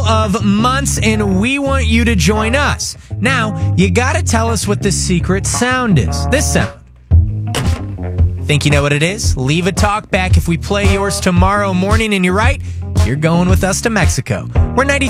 of months, and we want you to join us. Now, you gotta tell us what the secret sound is. This sound. Think you know what it is? Leave a talk back if we play yours tomorrow morning, and you're right, you're going with us to Mexico. We're 90.